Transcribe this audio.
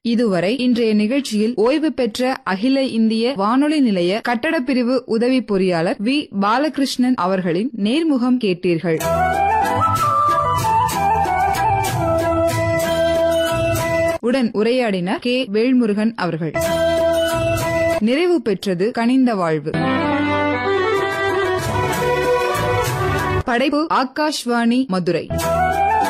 இதுவரை இன்றைய நிகழ்ச்சியில் ஓய்வு பெற்ற அகில இந்திய வானொலி நிலைய கட்டடப் பிரிவு உதவி பொறியாளர் வி. பாலகிருஷ்ணன் அவர்களின் நேர்முகம் கேட்டீர்கள். உடன் உரையாடினார் கே. வேல்முருகன் அவர்கள். நிறைவு பெற்றது கனிந்த வாழ்வு. படைப்பு ஆகாஷ்வாணி மதுரை.